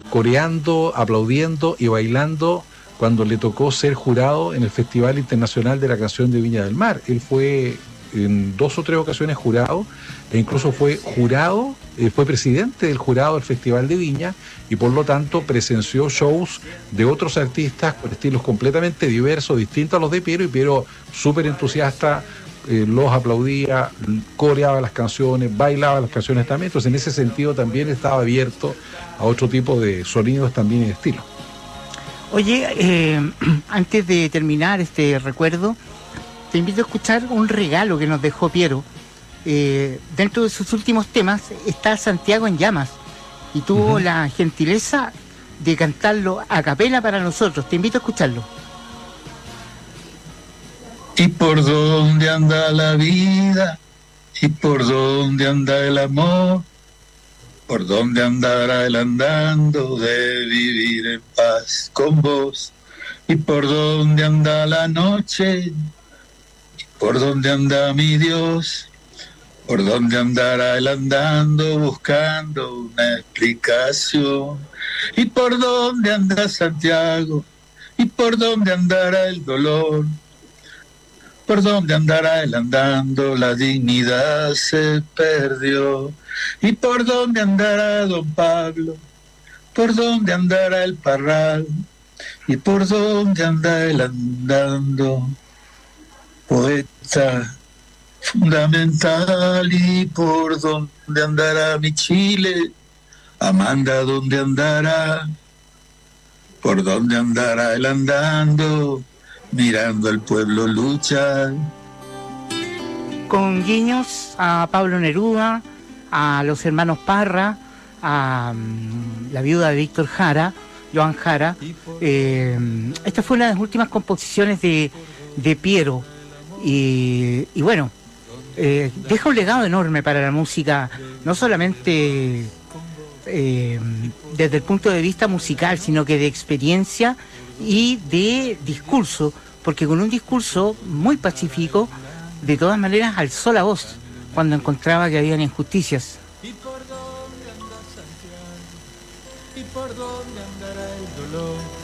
coreando, aplaudiendo y bailando cuando le tocó ser jurado en el Festival Internacional de la Canción de Viña del Mar. Él fue en 2 o 3 ocasiones jurado, e incluso fue presidente del jurado del Festival de Viña, y por lo tanto presenció shows de otros artistas con estilos completamente diversos, distintos a los de Piero, y Piero, súper entusiasta, los aplaudía, coreaba las canciones, bailaba las canciones también. Entonces, en ese sentido también estaba abierto a otro tipo de sonidos también y de estilos. Oye, antes de terminar este recuerdo, te invito a escuchar un regalo que nos dejó Piero. Dentro de sus últimos temas está Santiago en Llamas, y tuvo la gentileza de cantarlo a capela para nosotros. Te invito a escucharlo. ¿Y por dónde anda la vida? ¿Y por dónde anda el amor? ¿Por dónde andará el andando de vivir en paz con vos? ¿Y por dónde anda la noche? ¿Y por dónde anda mi Dios? ¿Por dónde andará el andando buscando una explicación? ¿Y por dónde anda Santiago? ¿Y por dónde andará el dolor? ¿Por dónde andará el andando? La dignidad se perdió. ¿Y por dónde andará don Pablo? ¿Por dónde andará el Parral? ¿Y por dónde anda el andando? Poeta fundamental. ¿Y por dónde andará mi Chile? Amanda, ¿dónde andará? ¿Por dónde andará el andando? Mirando al pueblo luchar. Con guiños a Pablo Neruda, a los hermanos Parra, a la viuda de Víctor Jara, Joan Jara. Esta fue una de las últimas composiciones de Piero. Y bueno, deja un legado enorme para la música, no solamente desde el punto de vista musical, sino que de experiencia y de discurso, porque con un discurso muy pacífico, de todas maneras alzó la voz cuando encontraba que habían injusticias. ¿Y por dónde anda Santiago? ¿Y por dónde andará el dolor?